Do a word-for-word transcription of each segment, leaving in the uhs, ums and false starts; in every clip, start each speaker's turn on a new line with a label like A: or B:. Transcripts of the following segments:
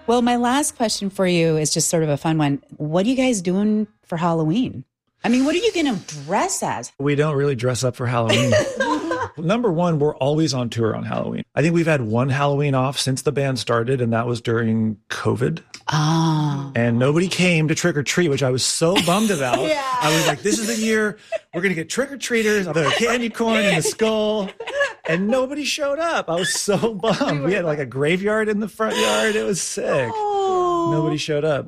A: Well, my last question for you is just sort of a fun one. What are you guys doing for Halloween? I mean, what are you going to dress as?
B: We don't really dress up for Halloween. Number one, we're always on tour on Halloween. I think we've had one Halloween off since the band started, and that was during COVID.
A: Oh.
B: And nobody came to trick or treat, which I was so bummed about. Yeah. I was like, this is the year we're going to get trick or treaters, the candy corn and the skull. And nobody showed up. I was so bummed. We had like a graveyard in the front yard. It was sick. Oh. Nobody showed up.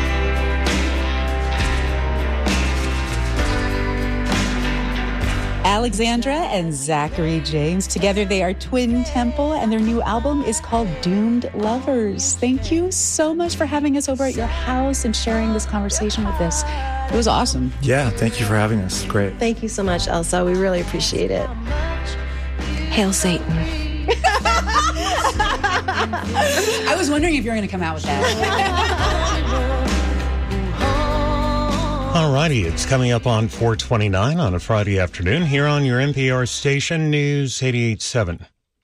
A: Alexandra and Zachary James. Together they are Twin Temple, and their new album is called Doomed Lovers. Thank you so much for having us over at your house and sharing this conversation with us. It was awesome.
B: Yeah, thank you for having us. Great.
C: Thank you so much, Elsa. We really appreciate it. Hail Satan.
A: I was wondering if you were going to come out with that.
D: All righty, it's coming up on four twenty-nine on a Friday afternoon here on your N P R station, News eighty-eight point seven.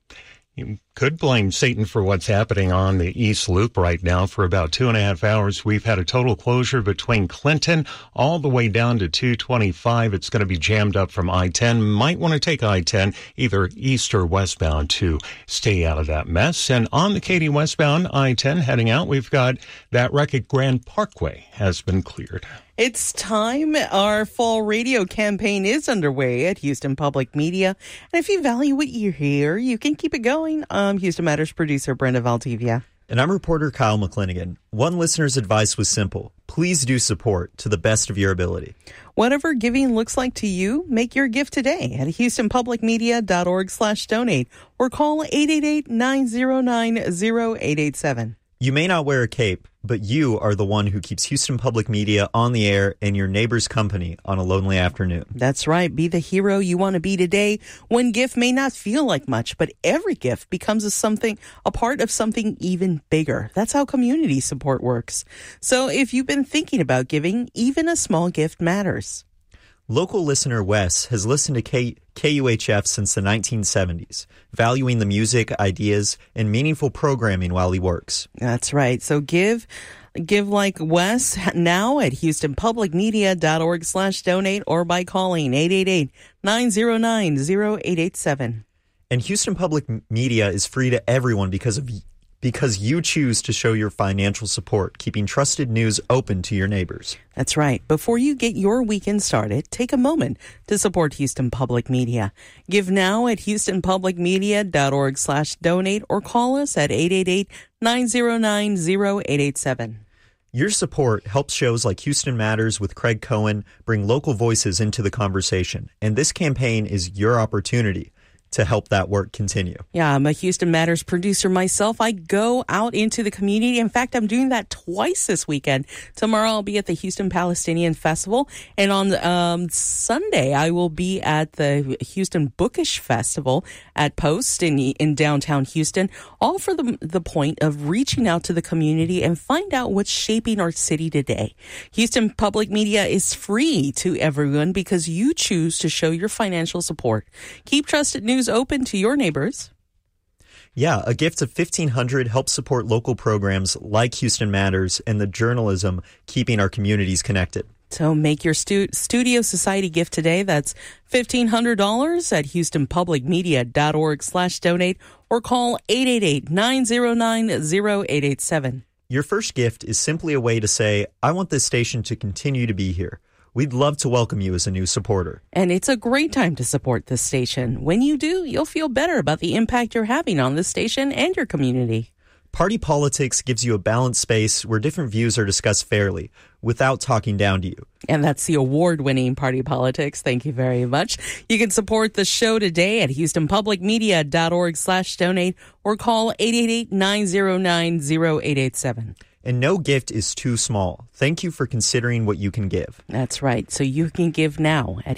D: You could blame Satan for what's happening on the East Loop right now. For about two and a half hours, we've had a total closure between Clinton all the way down to two twenty-five. It's going to be jammed up from I ten. Might want to take I ten either east or westbound to stay out of that mess. And on the Katy westbound I ten heading out, we've got that wreck at Grand Parkway has been cleared.
E: It's time. Our fall radio campaign is underway at Houston Public Media. And if you value what you hear, you can keep it going. I'm Houston Matters producer Brenda Valdivia.
F: And I'm reporter Kyle McClinigan. One listener's advice was simple. Please do support to the best of your ability.
E: Whatever giving looks like to you, make your gift today at houstonpublicmedia.org slash donate or call eight eight eight, nine oh nine, oh eight eight seven.
F: You may not wear a cape, but you are the one who keeps Houston Public Media on the air and your neighbor's company on a lonely afternoon.
E: That's right. Be the hero you want to be today. One gift may not feel like much, but every gift becomes a something, a part of something even bigger. That's how community support works. So if you've been thinking about giving, even a small gift matters.
F: Local listener Wes has listened to K- KUHF since the nineteen seventies, valuing the music, ideas, and meaningful programming while he works.
E: That's right. So give give like Wes now at houstonpublicmedia.org slash donate or by calling eight eight eight, nine oh nine, oh eight eight seven.
F: And Houston Public Media is free to everyone because of because you choose to show your financial support, keeping trusted news open to your neighbors.
E: That's right. Before you get your weekend started, take a moment to support Houston Public Media. Give now at houstonpublicmedia.org slash donate or call us at eight eight eight, nine oh nine, oh eight eight seven.
F: Your support helps shows like Houston Matters with Craig Cohen bring local voices into the conversation. And this campaign is your opportunity to help that work continue.
E: Yeah, I'm a Houston Matters producer myself. I go out into the community. In fact, I'm doing that twice this weekend. Tomorrow I'll be at the Houston Palestinian Festival, and on um, Sunday I will be at the Houston Bookish Festival at Post in in downtown Houston, all for the, the point of reaching out to the community and find out what's shaping our city today. Houston Public Media is free to everyone because you choose to show your financial support. Keep trusted news open to your neighbors.
F: Yeah, a gift of fifteen hundred dollars helps support local programs like Houston Matters and the journalism keeping our communities connected.
E: So make your stu- Studio Society gift today. That's fifteen hundred dollars at houstonpublicmedia.org slash donate or call eight eight eight, nine oh nine, oh eight eight seven.
F: Your first gift is simply a way to say, I want this station to continue to be here. We'd love to welcome you as a new supporter.
E: And it's a great time to support this station. When you do, you'll feel better about the impact you're having on this station and your community.
F: Party politics gives you a balanced space where different views are discussed fairly without talking down to you.
E: And that's the award-winning Party Politics. Thank you very much. You can support the show today at houstonpublicmedia.org slash donate or call eight eight eight, nine oh nine, oh eight eight seven.
F: And no gift is too small. Thank you for considering what you can give.
E: That's right. So you can give now at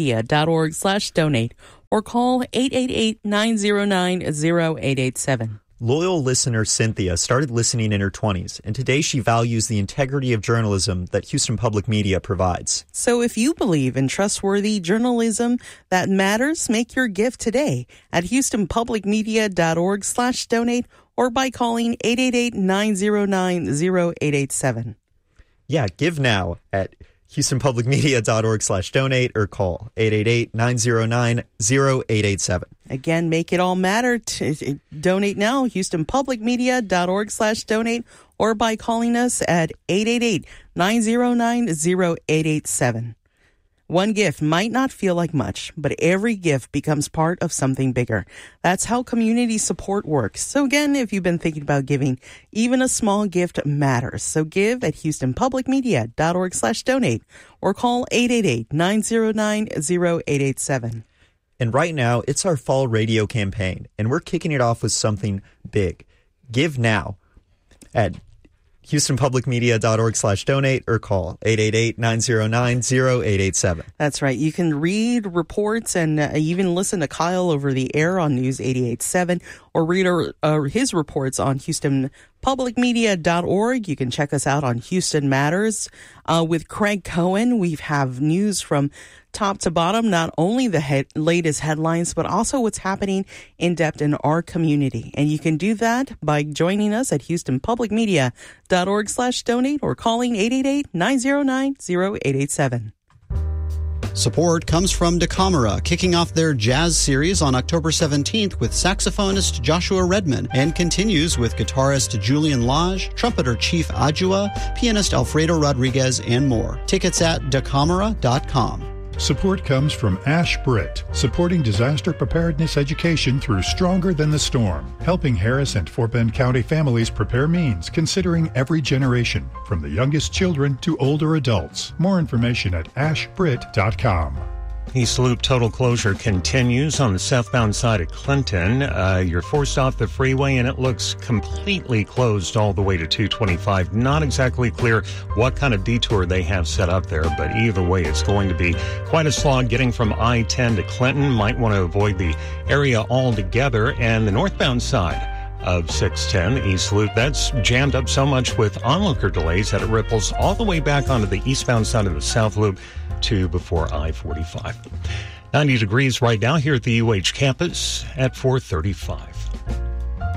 E: houstonpublicmedia.org slash donate or call eight eight eight, nine oh nine, oh eight eight seven.
F: Loyal listener Cynthia started listening in her twenties, and today she values the integrity of journalism that Houston Public Media provides.
E: So if you believe in trustworthy journalism that matters, make your gift today at houstonpublicmedia.org slash donate or by calling eight eight eight, nine zero nine, zero eight eight seven.
F: Yeah, give now at houstonpublicmedia.org slash donate or call eight eight eight, nine zero nine, zero eight eight seven.
E: Again, make it all matter. To donate now, houstonpublicmedia.org slash donate or by calling us at eight eight eight, nine zero nine, zero eight eight seven. One gift might not feel like much, but every gift becomes part of something bigger. That's how community support works. So again, if you've been thinking about giving, even a small gift matters. So give at houstonpublicmedia.org slash donate or call eight eight eight, nine zero nine, zero eight eight seven.
F: And right now, it's our fall radio campaign, and we're kicking it off with something big. Give now at houstonpublicmedia.org slash donate or call eight eight eight, nine zero nine, zero eight eight seven.
E: That's right. You can read reports and uh, even listen to Kyle over the air on News eighty-eight point seven or read our, uh, his reports on houston public media dot org. You can check us out on Houston Matters. Uh, with Craig Cohen, we have news from top to bottom, not only the head, latest headlines, but also what's happening in depth in our community. And you can do that by joining us at houstonpublicmedia.org slash donate or calling eight eight eight, nine zero nine, zero eight eight seven.
G: Support comes from DeCamera, kicking off their jazz series on October seventeenth with saxophonist Joshua Redman and continues with guitarist Julian Lage, trumpeter Chief Adjua, pianist Alfredo Rodriguez, and more. Tickets at decamera dot com.
H: Support comes from Ash Britt, supporting disaster preparedness education through Stronger Than the Storm, helping Harris and Fort Bend County families prepare means considering every generation, from the youngest children to older adults. More information at ash brit dot com.
D: East Loop total closure continues on the southbound side of Clinton. Uh, you're forced off the freeway, and it looks completely closed all the way to two twenty-five. Not exactly clear what kind of detour they have set up there, but either way, it's going to be quite a slog getting from I ten to Clinton. Might want to avoid the area altogether. And the northbound side of six ten, the East Loop, that's jammed up so much with onlooker delays that it ripples all the way back onto the eastbound side of the South Loop to before I forty-five. ninety degrees right now here at the U H campus at four thirty-five.